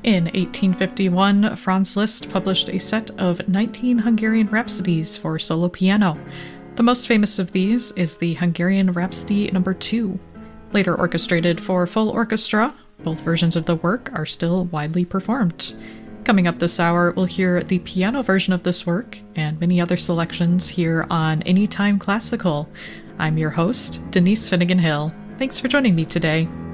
In 1851, Franz Liszt published a set of 19 Hungarian rhapsodies for solo piano. The most famous of these is the Hungarian Rhapsody No. 2. Later orchestrated for full orchestra, both versions of the work are still widely performed. Coming up this hour, we'll hear the piano version of this work and many other selections here on Anytime Classical. I'm your host, Denise Finnegan Hill. Thanks for joining me today.